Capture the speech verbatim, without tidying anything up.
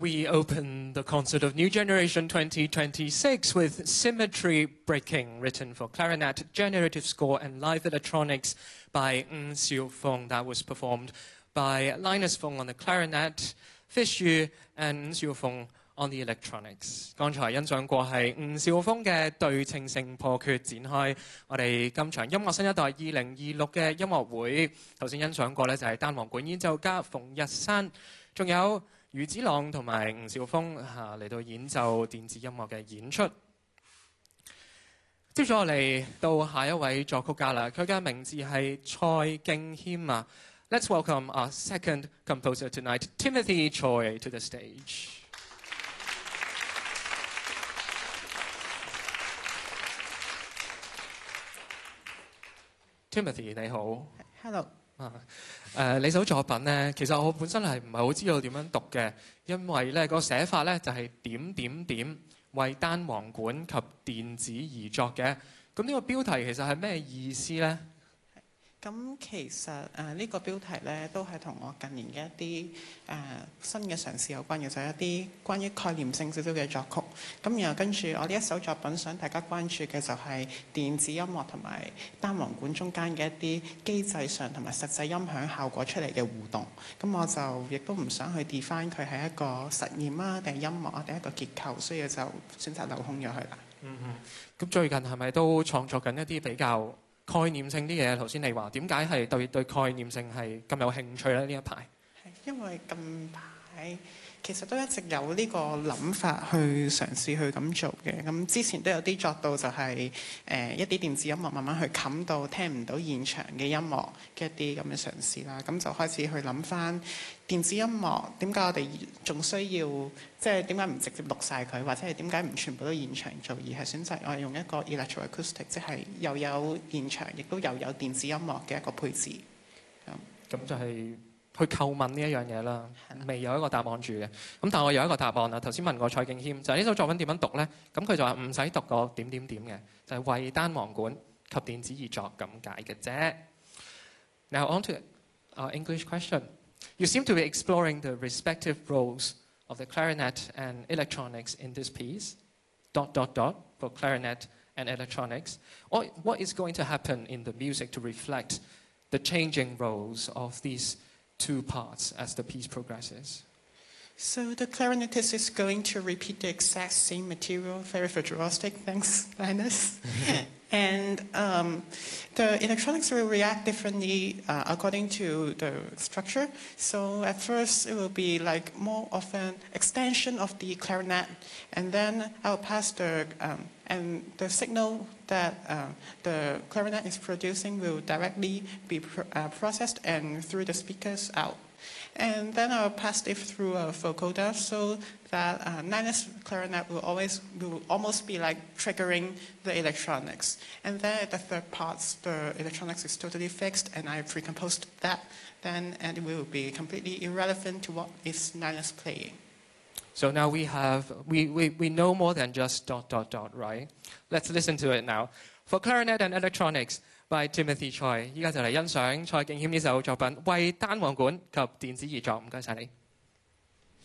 We open the concert of New Generation twenty twenty-six with Symmetry Breaking, written for clarinet, generative score, and live electronics by Ng Xiufeng. That was performed by Linus Fung on the clarinet, Fish Yu, and Ng Xiufeng on the electronics. 剛才欣賞過係吳兆峰嘅對稱性破缺展開我哋今場音樂新一代二零二六嘅音樂會。頭先欣賞過呢就係單簧管演奏家馮日山，仲有余子朗同埋吳兆峰嚇嚟到演奏電子音樂嘅演出。接咗落嚟到下一位作曲家啦，佢嘅名字係蔡敬謙啊。Let's welcome our second composer tonight, Timothy Choi, to the stage. Timothy 你好 ，Hello。 啊，誒你首作品咧，其實我本身係唔係好知道點樣讀嘅，因為咧個寫法咧就係點點點為單簧管及電子而作嘅。咁呢個標題其實係咩意思咧？ 咁其實誒呢、呃這個標題咧都係同我近年嘅一啲誒、呃、新嘅嘗試有關嘅，就係、是、一啲關於概念性少少嘅作曲。咁然後跟住我呢一首作品想大家關注嘅就係電子音樂同埋單簧管中間嘅一啲機制上同埋實際音響效果出嚟嘅互動。咁我就亦都唔想去 define 佢係一個實驗啊，定係音樂啊，定係一個結構，所以就選擇留空咗佢啦。 嗯嗯。咁最近係咪都創作緊一啲比較概念性啲嘢？頭先你話點解係對對概念性係咁有興趣咧？呢一排係因為近排其實都一直有呢個諗法去嘗試去咁做嘅。咁之前都有啲作到就係、是、誒、呃、一啲電子音樂慢慢去冚到聽唔到現場嘅音樂嘅一啲咁嘅嘗試啦。咁就開始去諗翻電子音樂點解我哋仲需要，即係點解唔直接錄晒佢，或者係點解唔全部都現場做，而係選擇我哋用一個 electroacoustic， 即係又有現場，亦都又有電子音樂嘅一個配置。咁咁就係去叩問呢一樣嘢啦，未有一個答案住嘅。咁但係我有一個答案啦。頭先問過蔡敬謙，就係、是、呢首作品點樣讀咧？咁佢就話唔使讀個點點點嘅，就係、是、為單簧管及電子而作咁解嘅啫。Now on to our English question. You seem to be exploring the respective roles of the clarinet and electronics in this piece. Dot dot dot for clarinet and electronics. What what is going to happen in the music to reflect the changing roles of these two parts as the piece progresses? So the clarinetist is going to repeat the exact same material, very virtuosic, thanks, Linus. And um, the electronics will react differently uh, according to the structure. So at first it will be like more of an extension of the clarinet, and then I'll pass the um, and the signal that uh, the clarinet is producing will directly be pr uh, processed and through the speakers out. And then I'll pass it through a vocoder so that uh, Linus clarinet will always will almost be like triggering the electronics. And then at the third parts, the electronics is totally fixed, and I pre-composed that. Then and it will be completely irrelevant to what is Linus playing. So now we have we, we, we know more than just dot dot dot, right? Let's listen to it now. For clarinet and electronics by Timothy Choi. 依家就嚟欣賞蔡敬謙呢首作品，為單簧管及電子而作。唔該晒你。